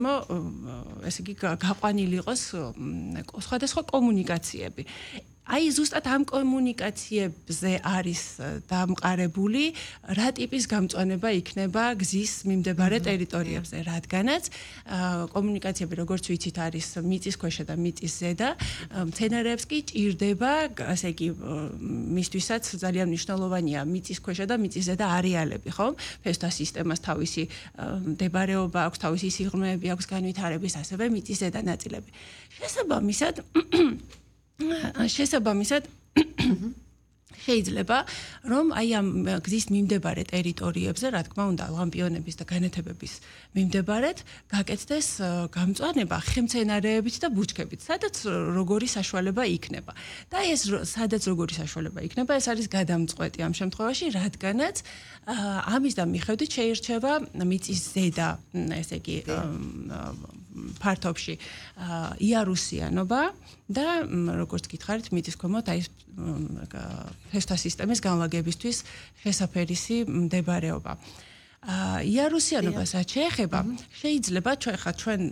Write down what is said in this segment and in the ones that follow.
ესე იგი გაყვანილი იყოს სხვადასხვა კომუნიკაციები. აი ზუსტად ამ კომუნიკაციებზე არის დამყარებული რა ტიპის გამწვანება იქნება გზის მიმდებარე ტერიტორიებზე, რადგანაც კომუნიკაციები როგორც ვიცით არის მიწისქვეშა და მიწისზედა, მცენარეებს კი ჭირდება, ასე იგი მისთვისაც ძალიან მნიშვნელოვანია მიწისქვეშა და მიწისზედა არეალები, ხო? ფესვთა სისტემას თავისი მდებარეობა აქვს, თავისი სიღრმეები აქვს განვითარების, ასევე მიწისზედა ნაწილები. შესაბამისად შეიძლება რომ აი ამ გზის მიმდებარე ტერიტორიებზე, რა თქმა უნდა, ლამპიონების და განათებების მიმდებარედ გაკეთდეს გამწვანება ხემცენარეებით და ბუჩქებით, სადაც როგორი საშუალება იქნება. და ეს სადაც როგორი საშუალება იქნება, ეს არის გადამწყვეტი ამ შემთხვევაში, რადგანაც ამის და მიხედვით შეირჩევა მიწის ზედა, ესე იგი ფართობში იარუსიანობა და როგორც გითხარით, მიწის ქვემოთ აი ფესვთა სისტემის განლაგებისთვის შესაფერისი მდებარეობა. იარუსიანობასაც შეეხება, შეიძლება ჩვენ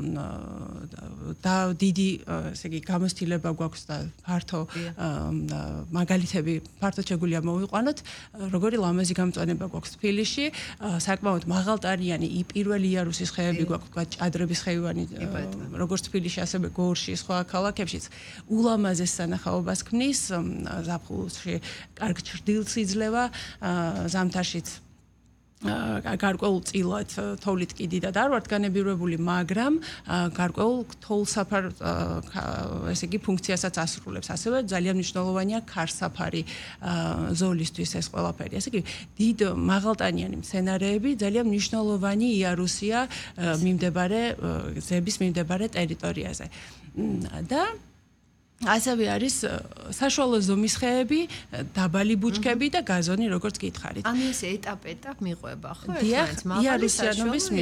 და დიდი ესე იგი გამოცდილება გვაქვს და ფართო მაგალითები ფართოდ შეგვიძლია მოვიყვანოთ, როგორი ლამაზი გამწვანება გვაქვს თბილისში, საკმაოდ მაღალტარიანი პირველი იარუსის ხეები გვაქვს, ჭადრების ხეივანი, როგორც თბილისში, ასევე გორში, სხვა ქალაქებშიც ულამაზეს სანახაობას ქმნის, ზაფხულში კარგ ჩრდილს იძლევა, ზამთარშიც გარკვეულწილად თოვლით კი დიდად არ ვართ განებირებული, მაგრამ გარკვეულ თოვლსაფარ ესე იგი ფუნქციასაც ასრულებს. ასევე ძალიან მნიშვნელოვანია ქარსაფარი ზოლისთვის ეს ყველაფერი. ესე იგი დიდ მაღალტანიანი მცენარეები ძალიან მნიშვნელოვანი იარუსია მიმდებარე გზების მიმდებარე ტერიტორიაზე. და ასევე არის საშუალო ზომის ხეები, დაბალი ბუჩქები და გაზონი, როგორც გითხარით. ანუ ეს ეტაპ მიყვება, ხო? იარუსიანობის